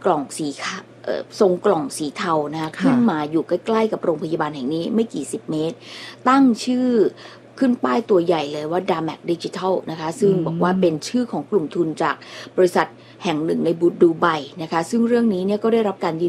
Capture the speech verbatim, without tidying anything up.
กล่องสีขาวทรงกล่องสีเทานะคะขึ้นมาอยู่ใกล้ๆกับโรงพยาบาลแห่งนี้ไม่กี่สิบเมตรตั้งชื่อขึ้นป้ายตัวใหญ่เลยว่า Damac Digital นะคะซึ่งบอกว่าเป็นชื่อของกลุ่มทุนจากบริษัทแห่งหนึ่งในบูดูไบนะคะซึ่งเรื่องนี้เนี่ยก็ได้รับการยืน